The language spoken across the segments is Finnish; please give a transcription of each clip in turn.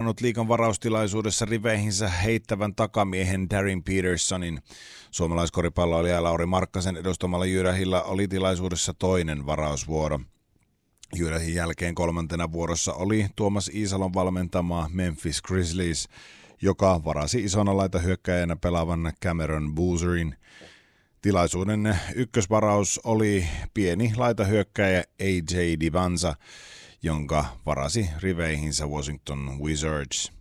palannut liigan varaustilaisuudessa riveihinsä heittävän takamiehen Darren Petersonin. Suomalaiskoripalloilija Lauri Markkasen edustamalla Jyrähillä oli tilaisuudessa toinen varausvuoro. Jyrähin jälkeen kolmantena vuorossa oli Tuomas Iisalon valmentama Memphis Grizzlies, joka varasi isona laitahyökkäjänä pelaavan Cameron Boozerin. Tilaisuuden ykkösvaraus oli pieni laitahyökkäjä AJ Divanza, jonka varasi riveihinsä Washington Wizards.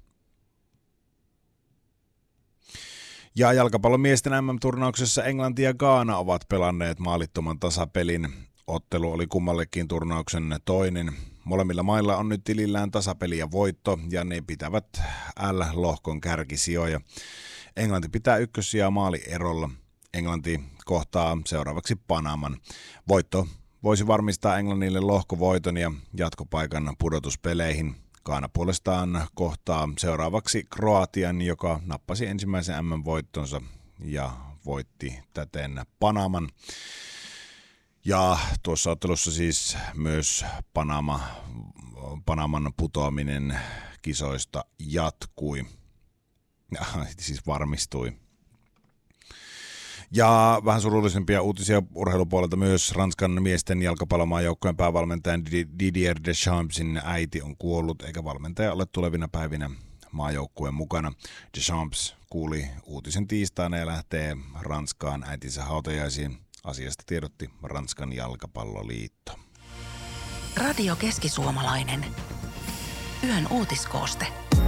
Ja jalkapallomiesten MM-turnauksessa Englanti ja Ghana ovat pelanneet maalittoman tasapelin. Ottelu oli kummallekin turnauksen toinen. Molemmilla mailla on nyt tilillään tasapeli ja voitto, ja ne pitävät L-lohkon kärkisijoja. Englanti pitää ykkössijaa maalierolla. Englanti kohtaa seuraavaksi Panaman. Voitto voisi varmistaa Englannille lohkovoiton ja jatkopaikan pudotuspeleihin. Ghana puolestaan kohtaa seuraavaksi Kroatian, joka nappasi ensimmäisen MM-voittonsa ja voitti täten Panaman. Ja tuossa ottelussa siis myös Panaman putoaminen kisoista jatkui, siis varmistui. Ja vähän surullisempia uutisia urheilupuolelta myös. Ranskan miesten jalkapallomaajoukkojen päävalmentajan Didier Deschampsin äiti on kuollut, eikä valmentaja ole tulevina päivinä maajoukkueen mukana. Deschamps kuuli uutisen tiistaina ja lähtee Ranskaan äitinsä hautajaisiin. Asiasta tiedotti Ranskan jalkapalloliitto. Radio Keski-Suomalainen. Yön uutiskooste.